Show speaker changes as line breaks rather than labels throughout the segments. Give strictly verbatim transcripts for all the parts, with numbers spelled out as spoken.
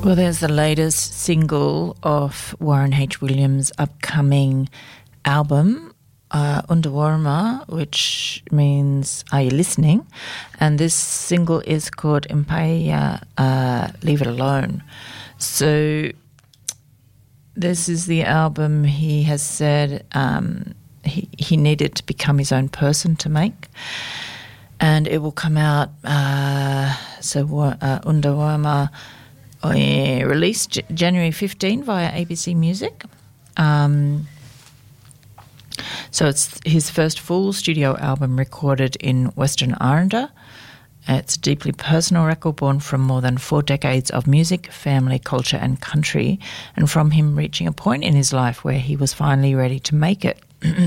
Well, there's the latest single of Warren H. Williams' upcoming album, uh, Undawarma, which means "Are you listening?" And this single is called Empire, uh, Leave It Alone. So this is the album he has said um, he, he needed to become his own person to make. And it will come out, uh, so uh, Undawarma, uh, released J- January fifteenth via A B C Music. Um, so it's his first full studio album recorded in Western Aranda. It's a deeply personal record born from more than four decades of music, family, culture and country, and from him reaching a point in his life where he was finally ready to make it.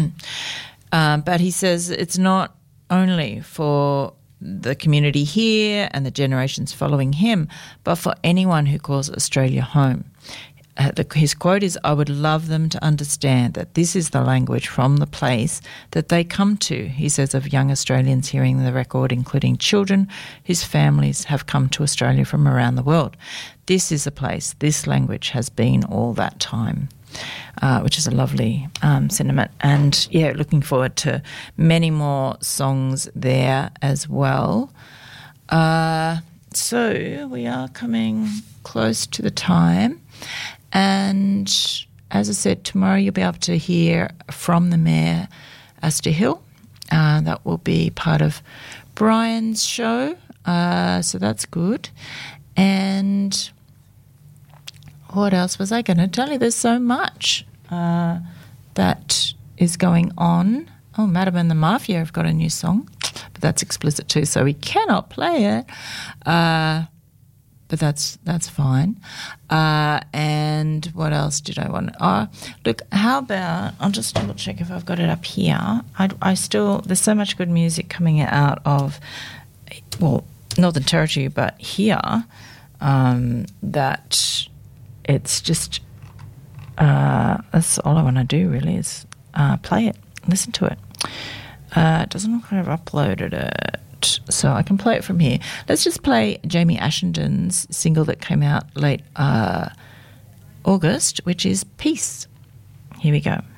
um, but he says it's not only for the community here and the generations following him, but for anyone who calls Australia home. Uh, the, his quote is, "I would love them to understand that this is the language from the place that they come to," he says of young Australians hearing the record, including children whose families have come to Australia from around the world. This is a place, this language has been all that time. Uh, which is a lovely um, sentiment. And, yeah, looking forward to many more songs there as well. Uh, so we are coming close to the time. And as I said, tomorrow you'll be able to hear from the Mayor, Astor Hill. Uh, that will be part of Brian's show. Uh, so that's good. And what else was I going to tell you? There's so much uh, that is going on. Oh, Madam and the Mafia have got a new song, but that's explicit too, so we cannot play it. Uh, but that's that's fine. Uh, and what else did I want? Oh, look, how about, I'll just double check if I've got it up here. I, I still, there's so much good music coming out of, well, Northern Territory, but here, um, that it's just, uh, that's all I want to do really is uh, play it, listen to it. Uh, it doesn't look like I've uploaded it, so I can play it from here. Let's just play Jamie Ashendon's single that came out late uh, August, which is Peace. Here we go.